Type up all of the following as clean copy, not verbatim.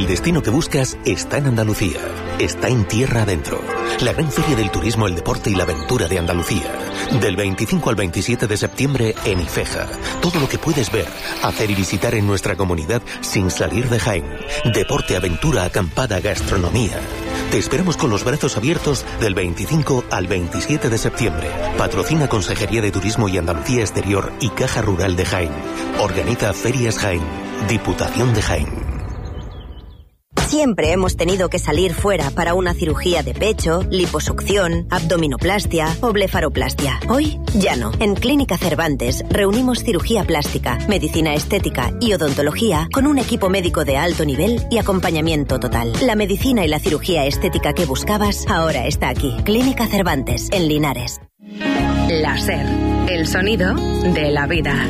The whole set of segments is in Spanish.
El destino que buscas está en Andalucía, está en tierra adentro. La gran feria del turismo, el deporte y la aventura de Andalucía. Del 25 al 27 de septiembre en Ifeja. Todo lo que puedes ver, hacer y visitar en nuestra comunidad sin salir de Jaén. Deporte, aventura, acampada, gastronomía. Te esperamos con los brazos abiertos del 25 al 27 de septiembre. Patrocina Consejería de Turismo y Andalucía Exterior y Caja Rural de Jaén. Organiza Ferias Jaén. Diputación de Jaén. Siempre hemos tenido que salir fuera para una cirugía de pecho, liposucción, abdominoplastia o blefaroplastia. Hoy ya no. En Clínica Cervantes reunimos cirugía plástica, medicina estética y odontología con un equipo médico de alto nivel y acompañamiento total. La medicina y la cirugía estética que buscabas ahora está aquí. Clínica Cervantes, en Linares. La SER, el sonido de la vida.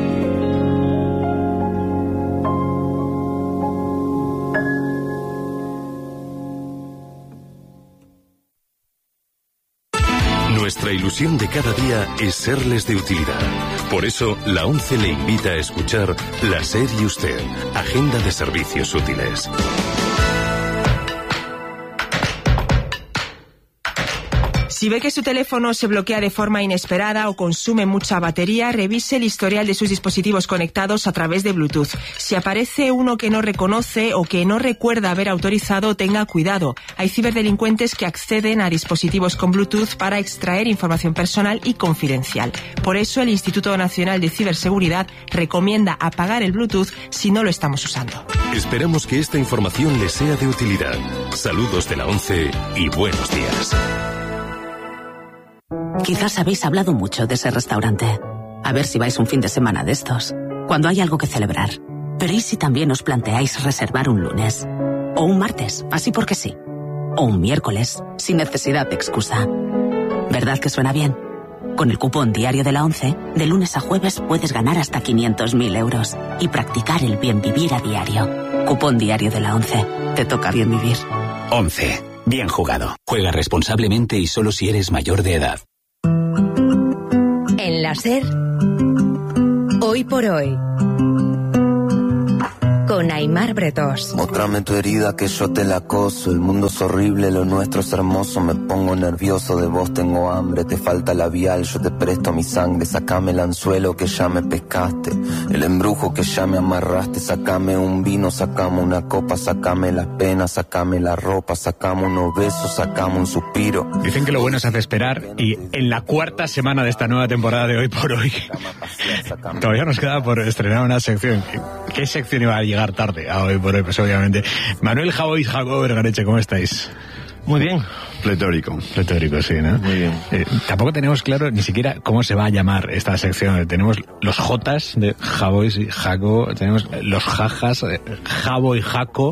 Nuestra ilusión de cada día es serles de utilidad. Por eso, la ONCE le invita a escuchar La SER y Usted, Agenda de Servicios Útiles. Si ve que su teléfono se bloquea de forma inesperada o consume mucha batería, revise el historial de sus dispositivos conectados a través de Bluetooth. Si aparece uno que no reconoce o que no recuerda haber autorizado, tenga cuidado. Hay ciberdelincuentes que acceden a dispositivos con Bluetooth para extraer información personal y confidencial. Por eso, el Instituto Nacional de Ciberseguridad recomienda apagar el Bluetooth si no lo estamos usando. Esperamos que esta información les sea de utilidad. Saludos de la ONCE y buenos días. Quizás habéis hablado mucho de ese restaurante. A ver si vais un fin de semana de estos, cuando hay algo que celebrar. Pero ¿y si también os planteáis reservar un lunes? O un martes, así porque sí. O un miércoles, sin necesidad de excusa. ¿Verdad que suena bien? Con el cupón diario de la ONCE, de lunes a jueves puedes ganar hasta 500.000 euros y practicar el bien vivir a diario. Cupón diario de la ONCE. Te toca bien vivir. ONCE. Bien jugado. Juega responsablemente y solo si eres mayor de edad. En la SER, Hoy por Hoy, con Aimar Bretós. Móstrame tu herida que yo te la coso. El mundo es horrible, lo nuestro es hermoso. Me pongo nervioso, de vos tengo hambre. Te falta labial, yo te presto mi sangre. Sácame el anzuelo que ya me pescaste, el embrujo que ya me amarraste. Sácame un vino, sácame una copa. Sácame las penas, sácame la ropa. Sácame unos besos, sácame un suspiro. Dicen que lo bueno se hace esperar. Y en la cuarta semana de esta nueva temporada de Hoy por Hoy, todavía nos queda por estrenar una sección. ¿Qué sección iba a llegar tarde a Hoy por Hoy? Pues obviamente Manuel Javois, Jacobo Vergareche, ¿cómo estáis? Muy bien. Pletórico, sí, ¿no? Muy bien. Tampoco tenemos claro ni siquiera cómo se va a llamar esta sección. Tenemos los Jotas de Javois y Jaco, tenemos los Jajas, Javo y Jaco,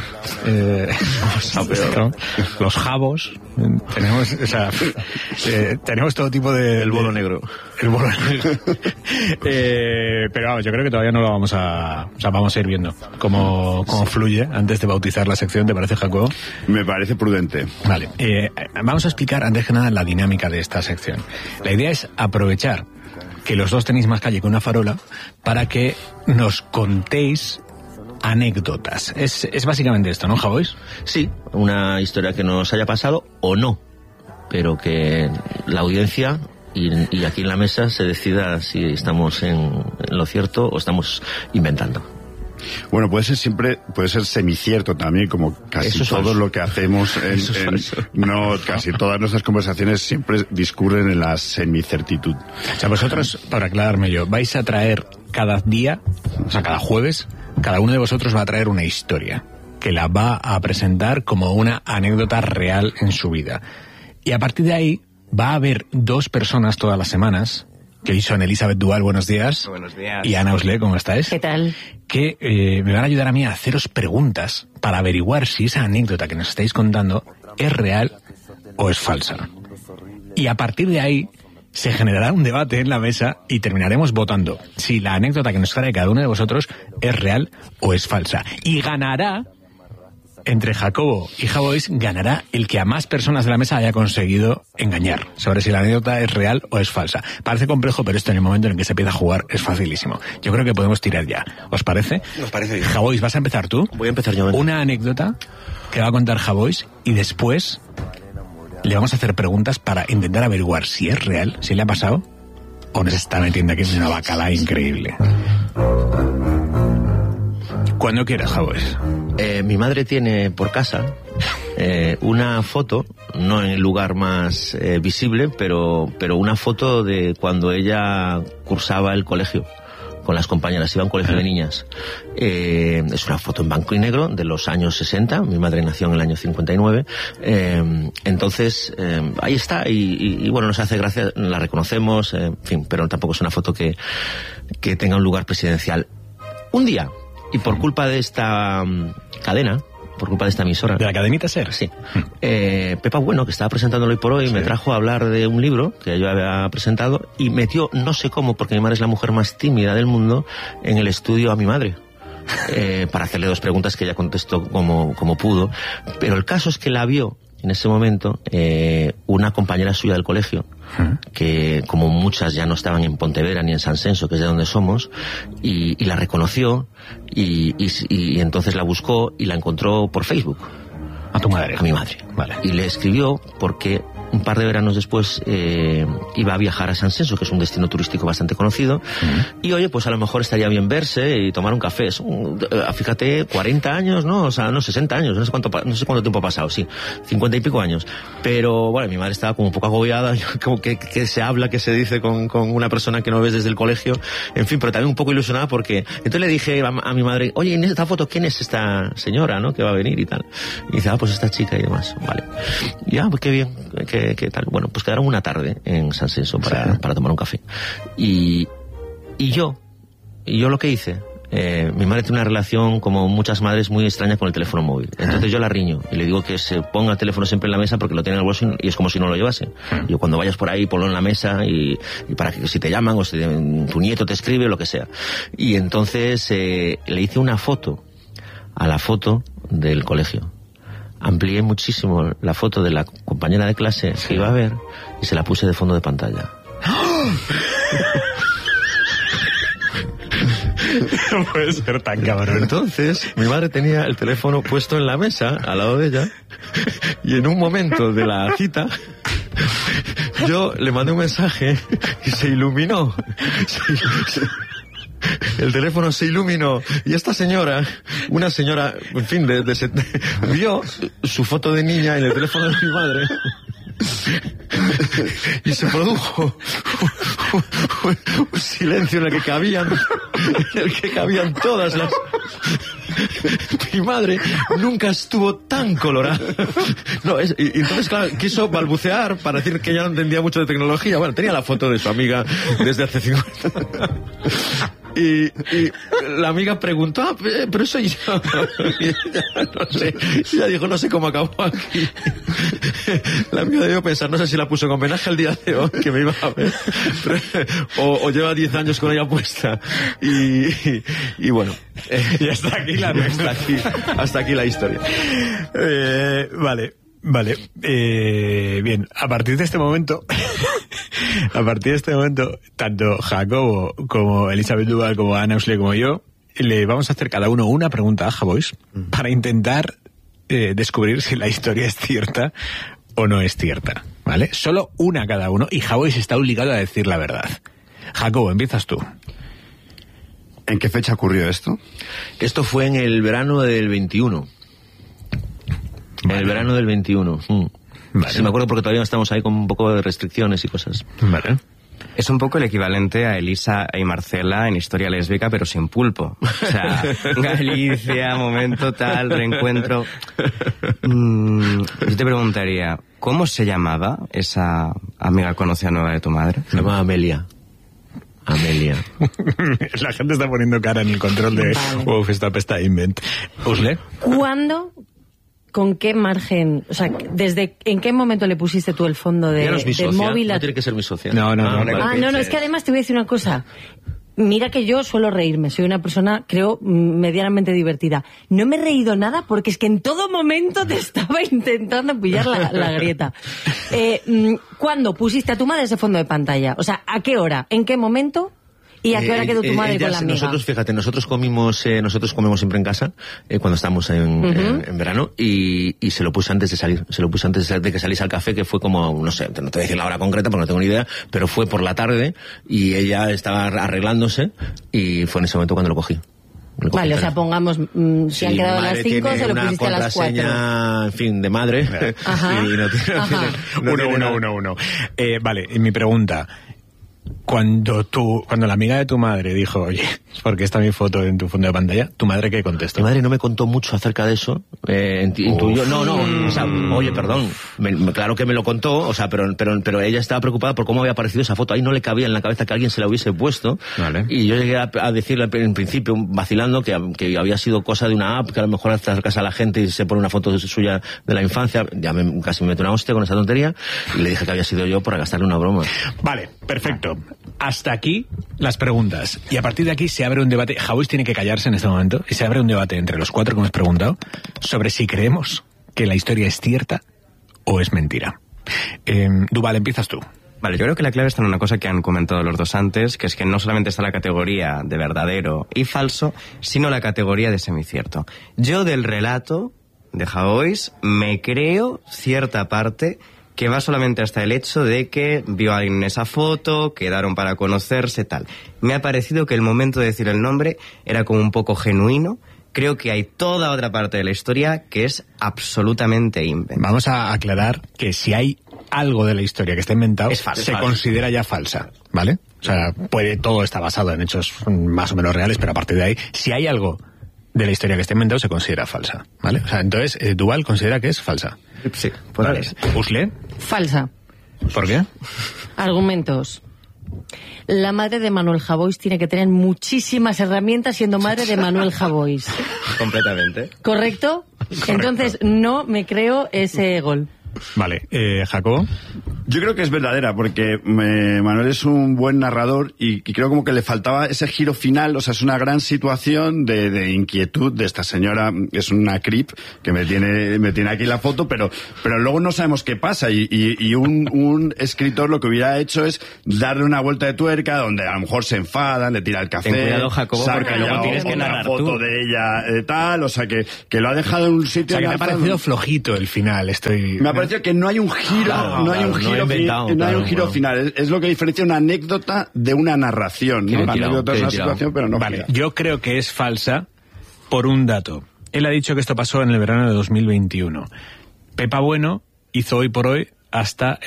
los Javos, tenemos, o sea, tenemos todo tipo de... El bolo negro. El bolo negro. Pero vamos, yo creo que todavía no lo vamos a... O sea, vamos a ir viendo cómo fluye antes de bautizar la sección, ¿te parece, Jacobo? Me parece prudente. Vale. Vamos a explicar antes que nada la dinámica de esta sección. La idea es aprovechar que los dos tenéis más calle que una farola para que nos contéis anécdotas. Es básicamente esto, ¿no, Javois? Sí, una historia que nos haya pasado o no, pero que la audiencia y aquí en la mesa se decida si estamos en lo cierto o estamos inventando. Bueno, puede ser semicierto también, como casi todo lo que hacemos casi todas nuestras conversaciones siempre discurren en la semicertitud. O sea, vosotros, para aclararme yo, vais a traer cada día, o sea, cada jueves, cada uno de vosotros va a traer una historia que la va a presentar como una anécdota real en su vida. Y a partir de ahí va a haber dos personas todas las semanas, que son Elizabeth Dual, buenos días. Buenos días. Y Ana Oslé, ¿cómo estáis? ¿Qué tal? Que me van a ayudar a mí a haceros preguntas para averiguar si esa anécdota que nos estáis contando es real o es falsa. Y a partir de ahí se generará un debate en la mesa y terminaremos votando si la anécdota que nos trae cada uno de vosotros es real o es falsa. Y ganará entre Jacobo y Javois ganará el que a más personas de la mesa haya conseguido engañar sobre si la anécdota es real o es falsa. Parece complejo, pero esto en el momento en el que se empieza a jugar es facilísimo. Yo creo que podemos tirar ya. ¿Os parece? Nos parece bien. Javois, ¿vas a empezar tú? Voy a empezar yo. Una anécdota que va a contar Javois y después le vamos a hacer preguntas para intentar averiguar si es real, si le ha pasado o nos está metiendo aquí en una bacala increíble. Cuando quieras, Javois. Mi madre tiene por casa una foto, no en el lugar más visible, pero una foto de cuando ella cursaba el colegio con las compañeras, iba a un colegio de niñas. Es una foto en blanco y negro de los años 60, mi madre nació en el año 59, entonces ahí está y bueno, nos hace gracia, la reconocemos, en fin, pero tampoco es una foto que tenga un lugar presidencial. Un día, y por culpa de esta cadena, por culpa de esta emisora. ¿De la cadenita SER? Sí. Pepa Bueno, que estaba presentándolo hoy por hoy, sí, me trajo a hablar de un libro que yo había presentado y metió, no sé cómo, porque mi madre es la mujer más tímida del mundo, en el estudio a mi madre. Para hacerle 2 preguntas que ella contestó como pudo. Pero el caso es que la vio en ese momento una compañera suya del colegio, que como muchas ya no estaban en Pontevedra ni en San Senso, que es de donde somos, y la reconoció y entonces la buscó y la encontró por Facebook. ¿A tu madre? A mi madre. Vale. Y le escribió porque un par de veranos después iba a viajar a San Senso, que es un destino turístico bastante conocido, y oye, pues a lo mejor estaría bien verse y tomar un café. Fíjate, 40 años, ¿no? O sea, no, 60 años, no sé cuánto tiempo ha pasado, sí, 50 y pico años. Pero, bueno, mi madre estaba como un poco agobiada, como que se habla, que se dice con una persona que no ves desde el colegio, en fin, pero también un poco ilusionada porque... Entonces le dije a mi madre, oye, en esta foto, ¿quién es esta señora, no? Que va a venir y tal. Y dice, pues esta chica y demás, vale. Ya, pues qué bien, ¿qué tal? Bueno, pues quedaron una tarde en San Senso para tomar un café. Y yo lo que hice, mi madre tiene una relación, como muchas madres, muy extraña con el teléfono móvil. Entonces yo la riño y le digo que se ponga el teléfono siempre en la mesa porque lo tiene en el bolso y es como si no lo llevase. Yo cuando vayas por ahí, ponlo en la mesa y para que si te llaman o si tu nieto te escribe o lo que sea. Y entonces le hice una foto a la foto del colegio. Amplié muchísimo la foto de la compañera de clase que iba a ver y se la puse de fondo de pantalla. No puede ser tan cabrón. Entonces, mi madre tenía el teléfono puesto en la mesa, al lado de ella, y en un momento de la cita, yo le mandé un mensaje y se iluminó. El teléfono se iluminó y esta señora, una señora, en fin, vio su foto de niña en el teléfono de mi madre y se produjo un silencio en el que cabían todas las... Mi madre nunca estuvo tan colorada. No, y entonces, claro, quiso balbucear para decir que ya no entendía mucho de tecnología. Bueno, tenía la foto de su amiga desde hace 50. Y la amiga preguntó, pero soy yo. Y ella, no sé, ella dijo, no sé cómo acabó aquí. La amiga debió pensar, no sé si la puso en homenaje al día de hoy, que me iba a ver, o lleva 10 años con ella puesta. Y bueno, y hasta aquí la nuestra. Hasta aquí la historia. Vale. Bien, a partir de este momento, tanto Jacobo como Elizabeth Duval, como Ana Usle, como yo, le vamos a hacer cada uno una pregunta a Javois para intentar descubrir si la historia es cierta o no es cierta, ¿vale? Solo una cada uno y Javois está obligado a decir la verdad. Jacobo, empiezas tú. ¿En qué fecha ocurrió esto? Esto fue en el verano del 21. En el verano del 21. Vale. Sí, me acuerdo porque todavía estamos ahí con un poco de restricciones y cosas. Vale. Es un poco el equivalente a Elisa y Marcela en Historia Lésbica, pero sin pulpo. O sea, Galicia, momento tal, reencuentro. Yo te preguntaría, ¿cómo se llamaba esa amiga conocida nueva de tu madre? Se llamaba Amelia. La gente está poniendo cara en el control de esta pesta invent. ¿Usle? ¿Cuándo? ¿Con qué margen? O sea, ¿en qué momento le pusiste tú el fondo del móvil? No tiene que ser mi socia. No, no, es que además te voy a decir una cosa. Mira que yo suelo reírme, soy una persona, creo, medianamente divertida. No me he reído nada porque es que en todo momento te estaba intentando pillar la grieta. ¿Cuándo pusiste a tu madre ese fondo de pantalla? O sea, ¿a qué hora? ¿En qué momento? ¿Y a qué hora quedó tu madre con la amiga? Nosotros, fíjate, nosotros comimos siempre en casa cuando estamos en verano y se lo puse antes de salir. Se lo puse antes de que salís al café, que fue como, no sé, no te voy a decir la hora concreta porque no tengo ni idea, pero fue por la tarde y ella estaba arreglándose y fue en ese momento cuando lo cogí. Vale, o sea, pongamos, si han quedado a las 5, se lo pusiste a las 4. En fin, de madre. Ajá. Y no tiene Uno. Vale, y mi pregunta... Cuando la amiga de tu madre dijo, oye, ¿por qué está mi foto en tu fondo de pantalla? ¿Tu madre qué contestó? Mi madre no me contó mucho acerca de eso. Intuyó, o sea, oye, perdón, claro que me lo contó, o sea, pero ella estaba preocupada por cómo había aparecido esa foto. Ahí no le cabía en la cabeza que alguien se la hubiese puesto. Vale. Y yo llegué a decirle en principio, vacilando, que había sido cosa de una app, que a lo mejor acercas a la gente y se pone una foto suya de la infancia. Ya casi me meto una hostia con esa tontería y le dije que había sido yo por gastarle una broma. Vale, perfecto. Hasta aquí las preguntas. Y a partir de aquí se abre un debate. Javois tiene que callarse en este momento. Y se abre un debate entre los 4 que hemos preguntado sobre si creemos que la historia es cierta o es mentira. Duval, empiezas tú. Vale, yo creo que la clave está en una cosa que han comentado los dos antes, que es que no solamente está la categoría de verdadero y falso, sino la categoría de semicierto. Yo del relato de Javois me creo cierta parte que va solamente hasta el hecho de que vio a alguien en esa foto, quedaron para conocerse, tal. Me ha parecido que el momento de decir el nombre era como un poco genuino. Creo que hay toda otra parte de la historia que es absolutamente invento. Vamos a aclarar que si hay algo de la historia que está inventado, se considera ya falsa, ¿vale? O sea, todo está basado en hechos más o menos reales, pero a partir de ahí, si hay algo de la historia que está inventado, se considera falsa, ¿vale? O sea, entonces, Duval considera que es falsa. Sí, vale. ¿Usle? Falsa. ¿Por qué? Argumentos. La madre de Manuel Javois tiene que tener muchísimas herramientas siendo madre de Manuel Javois. Completamente. ¿Correcto? Entonces, no me creo ese gol. Vale, Jacobo. Yo creo que es verdadera, porque Manuel es un buen narrador y creo como que le faltaba ese giro final. O sea, es una gran situación de inquietud de esta señora. Es una creep que me tiene aquí la foto, pero luego no sabemos qué pasa y un escritor lo que hubiera hecho es darle una vuelta de tuerca donde a lo mejor se enfadan, le tira el café. Ten cuidado, Jacobo, porque luego tienes que narrar foto tú. de ella tal, o sea que lo ha dejado en un sitio. O sea, que me ha parecido flojito el final. Me ha parecido que no hay un giro, no hay un giro final. Es lo que diferencia una anécdota de una narración, ¿no? Una anécdota es una situación, pero no. Vale, yo creo que es falsa por un dato. Él ha dicho que esto pasó en el verano de 2021. Pepa Bueno hizo Hoy por Hoy hasta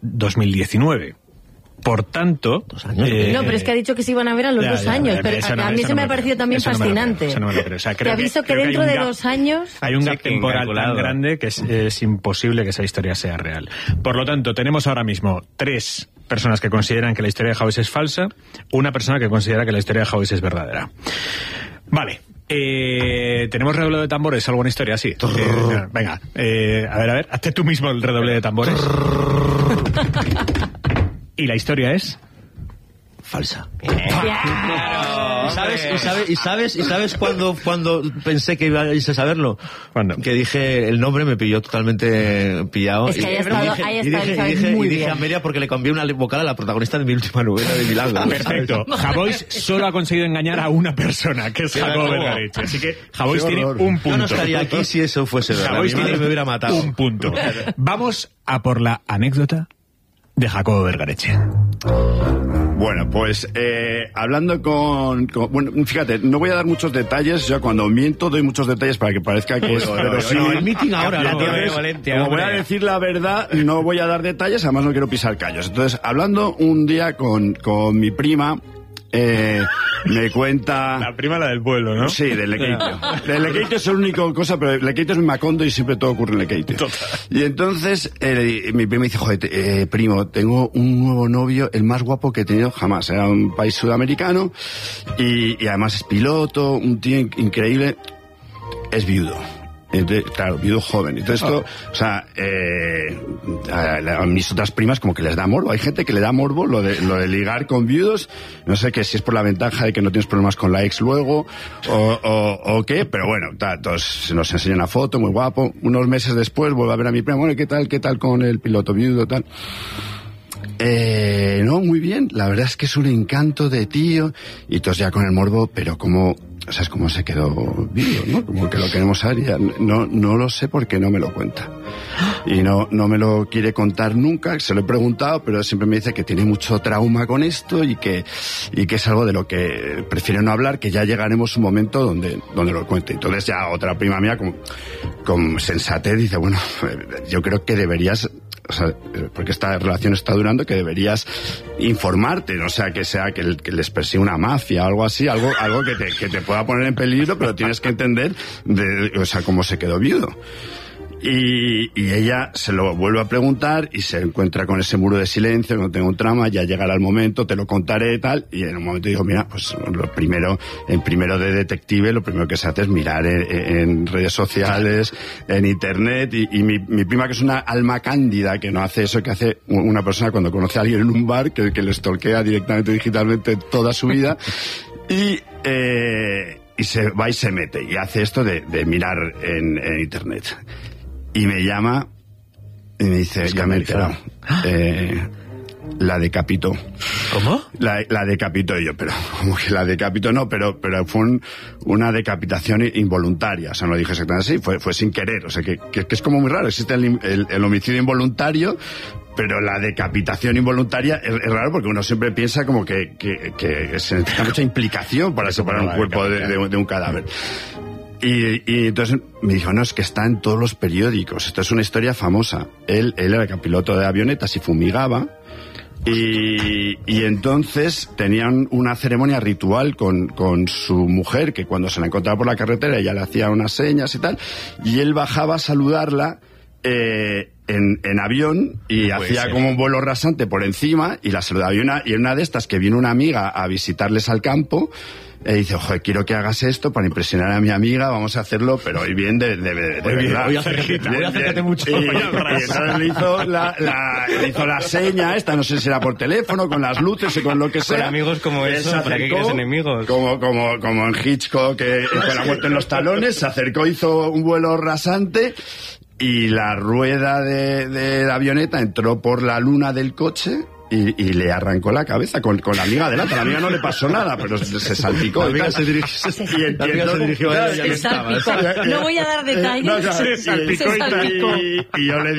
2019. Por tanto... 2 años. No, pero es que ha dicho que se iban a ver a los 2 años. Pero a mí se me ha parecido también fascinante. Eso no me lo creo. O sea, te aviso que dentro de 2 años... Hay un gap temporal tan grande que es imposible que esa historia sea real. Por lo tanto, tenemos ahora mismo 3 personas que consideran que la historia de Javois es falsa, una persona que considera que la historia de Javois es verdadera. Vale. ¿Tenemos redoble de tambores? ¿Alguna historia así? Venga, a ver, hazte tú mismo el redoble de tambores. ¿Y la historia es? Falsa. ¿Y sabes cuándo pensé que ibais a saberlo? ¿Cuándo? Que dije el nombre, me pilló totalmente pillado. Es que y dije a Amelia porque le cambié una vocal a la protagonista de mi última novela de Milagro. Perfecto. Javois solo ha conseguido engañar a una persona, que es Jacobo Vergareche. Así que Javois tiene un punto. Yo no estaría aquí si eso fuese verdad. Javois me hubiera matado. Un punto. Vamos a por la anécdota de Jacobo Vergareche. Bueno, pues hablando bueno, fíjate, no voy a dar muchos detalles. Yo cuando miento doy muchos detalles para que parezca que es no, el meeting ahora no. Como voy a decir la verdad, no voy a dar detalles, además no quiero pisar callos. Entonces, hablando un día con mi prima, me cuenta... La prima, la del pueblo, ¿no? Sí, del Lequeitio. El Lequeitio es la única cosa, pero el Lequeitio es mi Macondo y siempre todo ocurre en Lequeitio. Y entonces mi prima dice, joder, primo, tengo un nuevo novio, el más guapo que he tenido jamás. Era un país sudamericano y además es piloto, un tío increíble. Es viudo. Entonces, claro, viudo joven. Entonces esto, o sea, a mis otras primas como que les da morbo. Hay gente que le da morbo lo de ligar con viudos. No sé que si es por la ventaja de que no tienes problemas con la ex luego o qué, pero bueno, todos nos enseñan una foto, muy guapo. Unos meses después vuelvo a ver a mi prima, bueno, ¿qué tal con el piloto viudo, tal? No, muy bien. La verdad es que es un encanto de tío. Y todos ya con el morbo, pero como... ¿Sabes cómo se quedó vivo, no? Como que lo queremos saber y ya no lo sé porque no me lo cuenta. Y no me lo quiere contar nunca, se lo he preguntado, pero siempre me dice que tiene mucho trauma con esto y que es algo de lo que prefiere no hablar, que ya llegaremos un momento donde lo cuente. Entonces ya otra prima mía con sensatez dice, bueno, yo creo que deberías... O sea, porque esta relación está durando, que deberías informarte, no sea que que les persiga una mafia o algo así, algo que te pueda poner en peligro, pero tienes que entender o sea, cómo se quedó viudo. Y ella se lo vuelve a preguntar y se encuentra con ese muro de silencio, no tengo un trama, ya llegará el momento, te lo contaré y tal, y en un momento digo, mira, pues en primero de detective, lo primero que se hace es mirar en redes sociales, en internet, y mi prima, que es una alma cándida, que no hace eso que hace una persona cuando conoce a alguien en un bar, que le stalkea directamente digitalmente toda su vida, y se va y se mete, y hace esto de mirar en internet. Y me llama y me dice, ya me he enterado, la decapitó. ¿Cómo? La decapitó. Y yo, pero como que la decapitó, no, pero fue una decapitación involuntaria. O sea, no lo dije exactamente así, fue sin querer. O sea, que es como muy raro. Existe el homicidio involuntario, pero la decapitación involuntaria es raro porque uno siempre piensa como que se necesita mucha implicación para separar un cuerpo de un cadáver. Y entonces me dijo, no, es que está en todos los periódicos, esto es una historia famosa. Él era piloto de avionetas y fumigaba, y entonces tenían una ceremonia ritual con su mujer, que cuando se la encontraba por la carretera ella le hacía unas señas y tal, y él bajaba a saludarla en avión y hacía como un vuelo rasante por encima y la saludaba. Y en una de estas que vino una amiga a visitarles al campo, dice, ojo, quiero que hagas esto para impresionar a mi amiga, vamos a hacerlo, pero hoy bien de verdad. Voy a acércate mucho. Y entonces le hizo la seña esta, no sé si era por teléfono, con las luces y con lo que sea. Con amigos como eso, ¿para qué quieres enemigos? Como en Hitchcock, con la muerte en los talones, se acercó, hizo un vuelo rasante y la rueda de la avioneta entró por la luna del coche y le arrancó la cabeza con la amiga delante. A la amiga no le pasó nada, pero se salpicó. La amiga se dirigió a ella y ya no estaba. No voy a dar detalles. Se salpicó. Y yo le